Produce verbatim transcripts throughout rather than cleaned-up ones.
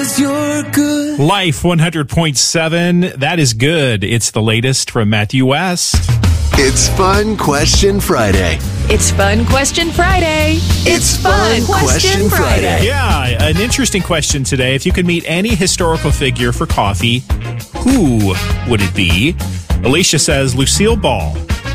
'cause you're good. Life one hundred point seven, that is good. It's the latest from Matthew West. It's Fun Question Friday. It's Fun Question Friday. It's Fun Question Friday. Yeah, an interesting question today. If you could meet any historical figure for coffee, who would it be? Alicia says Lucille Ball.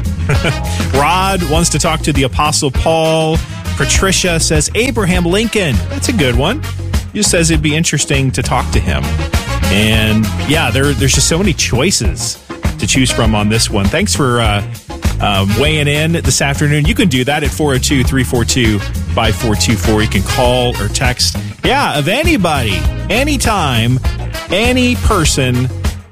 Rod wants to talk to the Apostle Paul. Patricia says Abraham Lincoln. That's a good one. He just says it'd be interesting to talk to him. And yeah, there, there's just so many choices to choose from on this one. Thanks for uh, uh, weighing in this afternoon. You can do that at four oh two, three four two, five four two four. You can call or text. Yeah, of anybody, anytime, any person.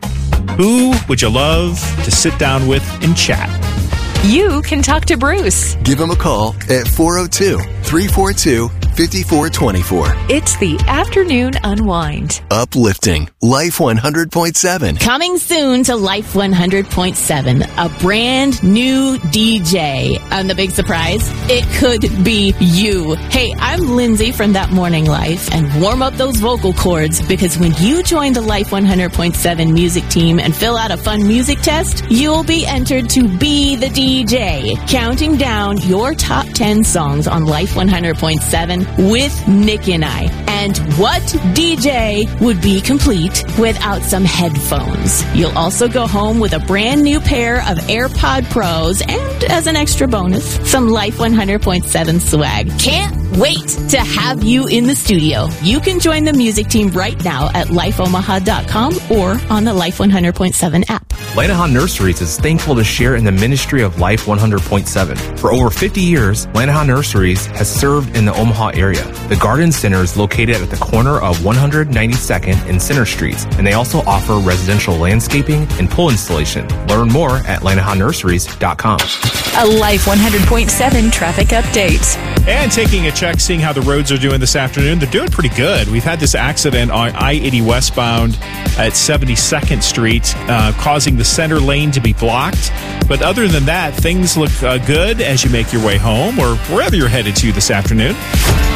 Who would you love to sit down with and chat? You can talk to Bruce. Give him a call at four oh two, three four two, five four two four. It's the Afternoon Unwind. Uplifting Life one hundred point seven. Coming soon to Life one hundred point seven, a brand new D J. And the big surprise, it could be you. Hey, I'm Lindsay from That Morning Life, and warm up those vocal cords, because when you join the Life one hundred point seven music team and fill out a fun music test, you'll be entered to be the D J, counting down your top ten songs on Life one hundred point seven with Nick and I. And what D J would be complete without some headphones? You'll also go home with a brand new pair of AirPod Pros and, as an extra bonus, some Life one hundred point seven swag. Can't wait to have you in the studio. You can join the music team right now at life omaha dot com or on the Life one hundred point seven app. Lanahan Nurseries is thankful to share in the ministry of Life one hundred point seven. For over fifty years, Lanahan Nurseries has served in the Omaha area. The Garden Center is located at the corner of one hundred ninety-second and Center Streets, and they also offer residential landscaping and pool installation. Learn more at lanahan nurseries dot com. A Life one hundred point seven traffic update. And taking a check, seeing how the roads are doing this afternoon. They're doing pretty good. We've had this accident on I eighty westbound at seventy-second Street, uh, causing the center lane to be blocked. But other than that, things look uh, good as you make your way home or wherever you're headed to this afternoon.